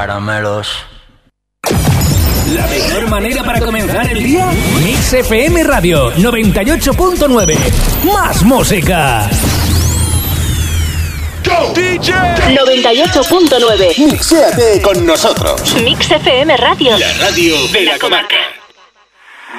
caramelos. La mejor manera para comenzar el día. Mix FM Radio 98.9. Más música. Go DJ 98.9. Mixéate con nosotros. Mix FM Radio. La radio de la comarca.